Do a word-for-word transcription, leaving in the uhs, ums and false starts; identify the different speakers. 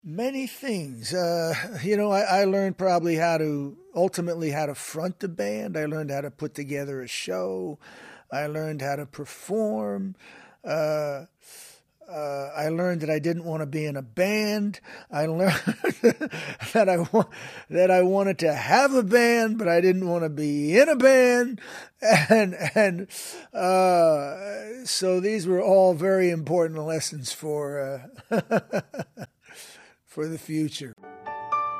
Speaker 1: Many things. Uh, you know, I, I learned probably how to ultimately how to front a band. I learned how to put together a show. I learned how to perform. Uh, uh, I learned that I didn't want to be in a band. I learned that I wa- that I wanted to have a band, but I didn't want to be in a band. And and uh, so these were all very important lessons for uh, for the future.